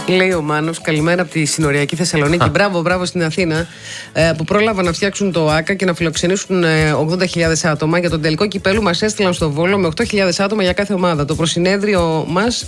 Λέει ο Μάνος, καλημέρα από τη συνοριακή Θεσσαλονίκη. Μπράβο στην Αθήνα που πρόλαβαν να φτιάξουν το ΆΚΑ και να φιλοξενήσουν 80.000 άτομα. Για τον τελικό κυπέλου μας έστειλαν στο Βόλο με 8.000 άτομα για κάθε ομάδα. Το προσυνέδριο μας.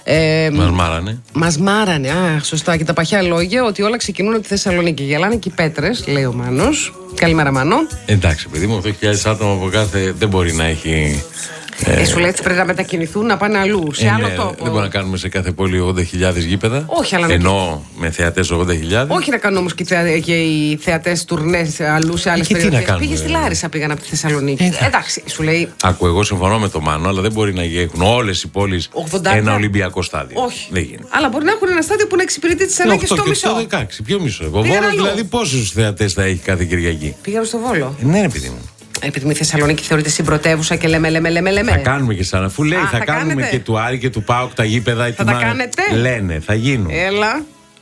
Μας μάρανε. Σωστά. Και τα παχιά λόγια ότι όλα ξεκινούν από τη Θεσσαλονίκη. Γελάνε και οι πέτρες, λέει ο Μάνος. Καλημέρα, Μάνο. Εντάξει, παιδί μου, 8.000 άτομα από κάθε δεν μπορεί να έχει. Σου λέει ότι πρέπει να μετακινηθούν, να πάνε αλλού, σε άλλο τόπο. Δεν μπορούμε να κάνουμε σε κάθε πόλη 80.000 γήπεδα. Όχι, αλλά ενώ με θεατές 80.000. Όχι να κάνουν όμως και οι θεατές τουρνές αλλού σε άλλες περιοχές. Πήγε στη Λάρισα, πήγαν από τη Θεσσαλονίκη. Εντάξει, σου λέει. Άκου, εγώ συμφωνώ με τον Μάνο, αλλά δεν μπορεί να έχουν όλες οι πόλεις ένα Ολυμπιακό στάδιο. Όχι. Δεν γίνεται. Αλλά μπορεί να έχουν ένα στάδιο που να εξυπηρετεί τις ανάγκες στο μισό. 16, ποιο μισό. Ο Βόλος δηλαδή πόσους θεατές θα έχει κάθε Κυριακή. Πήγαν στο Βόλο. Ναι, επειδή μου. Επειδή η Θεσσαλονίκη θεωρείται συμπρωτεύουσα και λέμε. Θα κάνουμε και σαν αφού λέει θα κάνουμε κάνετε. Και του Άρη και του ΠΑΟΚ τα γήπεδα. Θα τα κάνετε. Λένε, θα γίνουν. Έλα.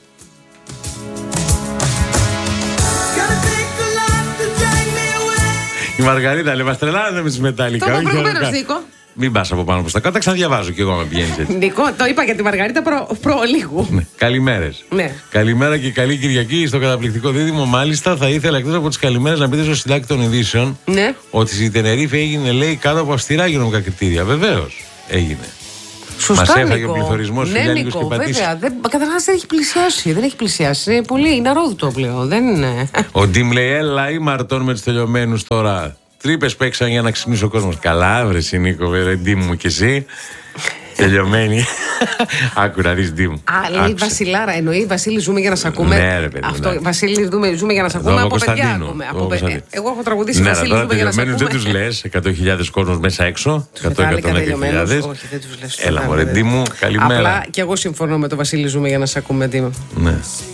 Η Μαργαρίτα λέει, μας τρελάνε με τις μετάλλικα. Το είπα προηγουμένως, Νίκο. Μην πας από πάνω προς τα κάτω, τα ξαναδιαβάζω κι εγώ με πηγαίνεις έτσι. Νίκο, το είπα για τη Μαργαρίτα προλίγου. Ναι. Καλημέρες. Ναι. Καλημέρα και καλή Κυριακή στο καταπληκτικό δίδυμο. Μάλιστα, θα ήθελα εκτός από τις καλημέρες να πείτε στο συντάκτη των ειδήσεων ότι στη Τενερίφη έγινε, λέει, κάτω από αυστηρά υγειονομικά κριτήρια. Βεβαίως έγινε. Σωστά, μας έφαγε ο πληθωρισμός φιλιάλικος και πατήσεις. Καταρχάς δεν έχει πλησιάσει. Είναι πολύ, είναι αρρώδουτο πλέον. Δεν είναι. Ο Ντίμ λέει, έλα ή μαρτών με τους τελειωμένους τώρα. Τρύπες παίξαν για να ξυπνήσει ο κόσμος. Καλά, βρε Νίκο, Ντίμ μου κι εσύ. Τελειωμένη. Άκου να δεις Ντίμ. Λέει Βασιλάρα, εννοεί Βασίλη, ζούμε για να σε ακούμε. Ναι, ρε παιδί. Αυτό, Βασίλη, ζούμε για να σε ακούμε. Από παιδιά ακούμε. Εγώ έχω τραγουδήσει Βασίλη, ζούμε για να σε ακούμε. Δεν τους λες 100.000 κόσμος μέσα έξω. 100.000. Όχι, δεν τους λες. Έλα, μωρέ Ντίμ μου, καλημέρα. Απλά και εγώ συμφωνώ με το Βασίλη, ζούμε για να σε ακούμε, Ντίμ. Ναι.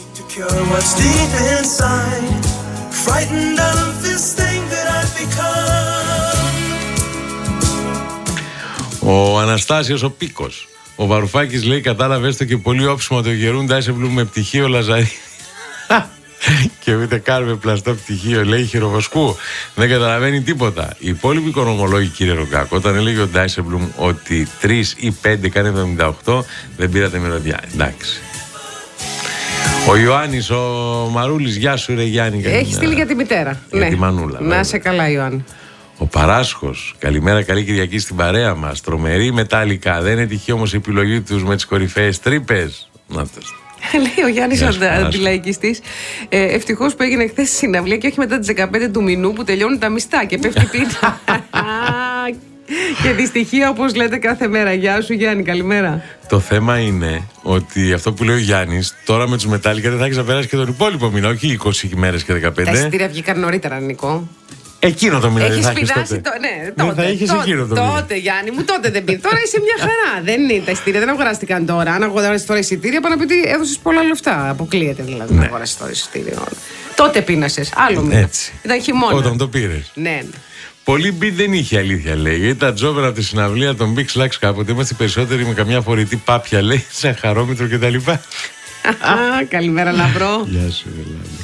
Ο Αναστάσιος ο Πίκος. Ο Βαρουφάκης λέει, κατάλαβες το και πολύ όψιμο το γερούν Ντάισεμπλουμ με πτυχίο Λαζαρί. Και ούτε κάνουμε πλαστό πτυχίο, λέει Χειροβοσκού. Δεν καταλαβαίνει τίποτα. Οι υπόλοιποι οικονομολόγοι, κύριε Ρογκάκο, όταν έλεγε ο Ντάισεμπλουμ ότι 3 ή 5 κάνει 78, δεν πήρατε μυρωδιά. Εντάξει. Ο Ιωάννης, ο Μαρούλης, γεια σου ρε Γιάννη. Έχει στείλει για τη μητέρα. Για τη Μανούλα. Να είσαι καλά, Ιωάννη. Ο Παράσχος, καλημέρα, καλή Κυριακή στην παρέα μας. Τρομερή μετάλλικα. Δεν είναι τυχαία όμως η επιλογή τους με τις κορυφαίες τρύπες. Να το. Λέει ο Γιάννης ο αντιλαϊκιστής. Ευτυχώς που έγινε χθες συναυλία και όχι μετά τις 15 του μηνού που τελειώνουν τα μιστά και πέφτει πίτα. Και δυστυχία όπως λέτε κάθε μέρα. Γεια σου Γιάννη, καλημέρα. Το θέμα είναι ότι αυτό που λέει ο Γιάννης, τώρα με τους μετάλλικα δεν θα έχεις να περάσει και τον υπόλοιπο μήνα, όχι 20 μέρες και 15. Τα εισιτήρια βγήκαν νωρίτερα, Νικό. Εκείνο το μήνα δεν θα έχεις τότε. Δεν θα έχεις εκείνο το μήνα. Τότε Γιάννη μου, τότε δεν πήρε. Τώρα είσαι μια χαρά. Δεν είναι τα εισιτήρια, δεν αγοράστηκαν τώρα. Αν αγοράσεις τώρα εισιτήρια, πάνε να πει ότι έδωσες πολλά λεφτά. Αποκλείεται δηλαδή να αγοράσεις τώρα εισιτήριο. Τότε πίνασες. Άλλο μήνα. Έτσι. Ήταν χειμώνα. Όταν το πήρες. Ναι. Πολύ μπιτ δεν είχε, αλήθεια λέει. Γιατί τα τζόβερα από τη συναυλία των Big Slacks κάποτε είμαστε περισσότεροι με καμιά φορητή πάπια, λέει, σαν χαρόμετρο κτλ. Καλημέρα, λαμπρό. Γεια σου,